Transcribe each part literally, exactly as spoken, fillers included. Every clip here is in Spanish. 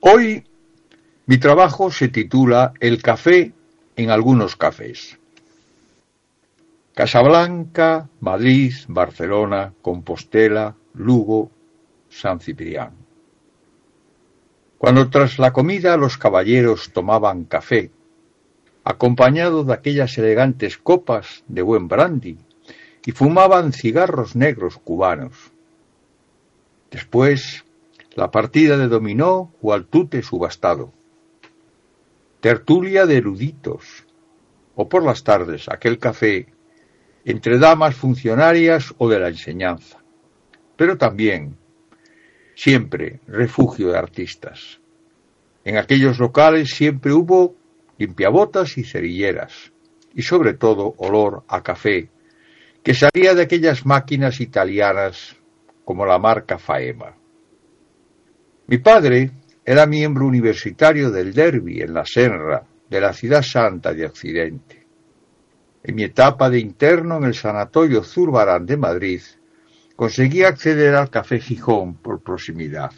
Hoy mi trabajo se titula El café en algunos cafés. Casablanca, Madrid, Barcelona, Compostela, Lugo, San Ciprián. Cuando tras la comida los caballeros tomaban café, acompañado de aquellas elegantes copas de buen brandy, y fumaban cigarros negros cubanos. Después, la partida de dominó o al tute subastado. Tertulia de eruditos, o por las tardes aquel café entre damas funcionarias o de la enseñanza, pero también, siempre, refugio de artistas. En aquellos locales siempre hubo limpiabotas y cerilleras, y sobre todo olor a café, que salía de aquellas máquinas italianas como la marca Faema. Mi padre era miembro universitario del Derby en la Senra, de la ciudad santa de Occidente. En mi etapa de interno en el Sanatorio Zurbarán de Madrid, conseguí acceder al Café Gijón por proximidad.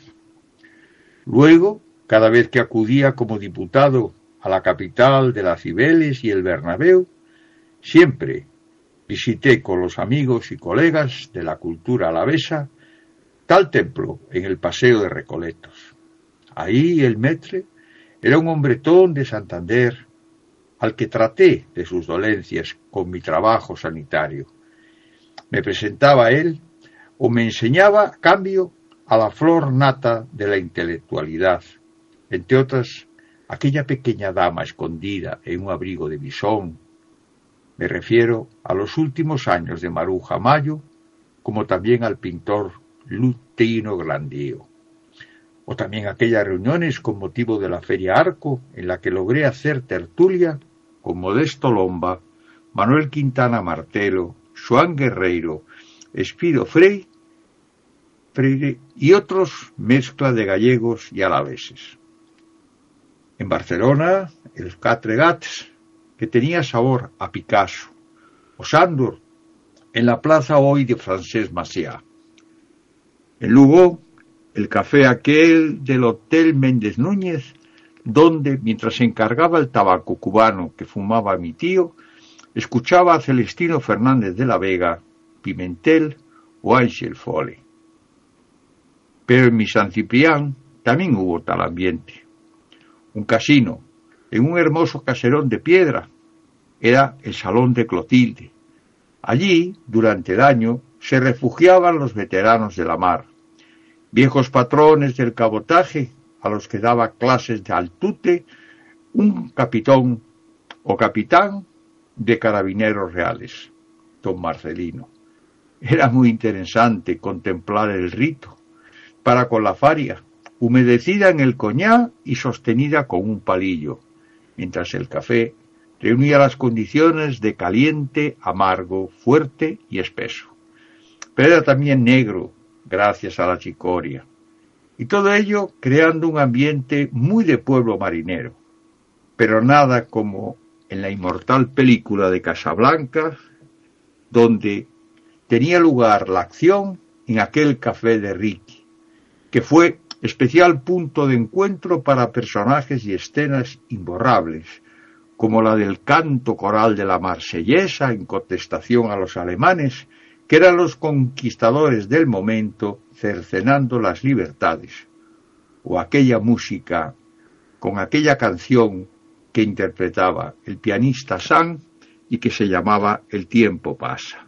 Luego, cada vez que acudía como diputado a la capital de las Cibeles y el Bernabéu, siempre visité con los amigos y colegas de la cultura alavesa tal templo en el Paseo de Recoletos. Ahí el maître era un hombretón de Santander al que traté de sus dolencias con mi trabajo sanitario. Me presentaba a él o me enseñaba a cambio a la flor nata de la intelectualidad, entre otras aquella pequeña dama escondida en un abrigo de bisón. Me refiero a los últimos años de Maruja Mayo, como también al pintor Lutino Glandío. O también aquellas reuniones con motivo de la Feria Arco, en la que logré hacer tertulia con Modesto Lomba, Manuel Quintana Martelo, Xoán Guerreiro, Espiro Frei, Freire y otros mezcla de gallegos y alaveses. En Barcelona, el Quatre Gats, que tenía sabor a Picasso, o Sándor, en la plaza hoy de Francesc Macià. En Lugo, el café aquel del Hotel Méndez Núñez, donde, mientras se encargaba el tabaco cubano que fumaba mi tío, escuchaba a Celestino Fernández de la Vega, Pimentel o Ángel Fole. Pero en mi San Ciprián también hubo tal ambiente. Un casino, en un hermoso caserón de piedra, era el Salón de Clotilde. Allí, durante el año, se refugiaban los veteranos de la mar, viejos patrones del cabotaje a los que daba clases de altute un capitán o capitán de carabineros reales, don Marcelino. Era muy interesante contemplar el rito, para con la faria, humedecida en el coñac y sostenida con un palillo, mientras el café reunía las condiciones de caliente, amargo, fuerte y espeso. Pero era también negro, gracias a la chicoria. Y todo ello creando un ambiente muy de pueblo marinero. Pero nada como en la inmortal película de Casablanca, donde tenía lugar la acción en aquel café de Ricky, que fue especial punto de encuentro para personajes y escenas imborrables, como la del canto coral de la Marsellesa en contestación a los alemanes, que eran los conquistadores del momento cercenando las libertades, o aquella música con aquella canción que interpretaba el pianista San y que se llamaba El tiempo pasa.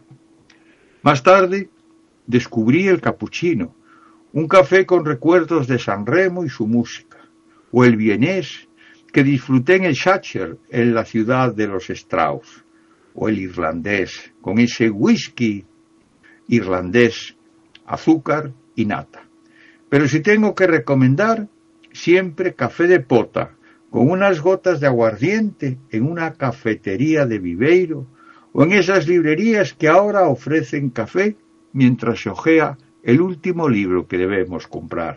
Más tarde descubrí el cappuccino, un café con recuerdos de San Remo y su música, o el vienés que disfruté en el Schacher, en la ciudad de los Strauss, o el irlandés, con ese whisky irlandés, azúcar y nata. Pero si tengo que recomendar, siempre café de pota, con unas gotas de aguardiente en una cafetería de Viveiro, o en esas librerías que ahora ofrecen café mientras se hojea el último libro que debemos comprar.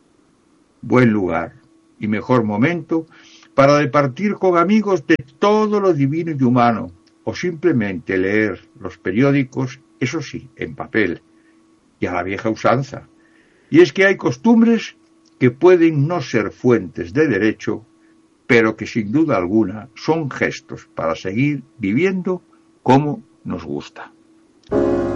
Buen lugar y mejor momento para departir con amigos de todo lo divino y humano, o simplemente leer los periódicos, eso sí, en papel, y a la vieja usanza. Y es que hay costumbres que pueden no ser fuentes de derecho, pero que sin duda alguna son gestos para seguir viviendo como nos gusta.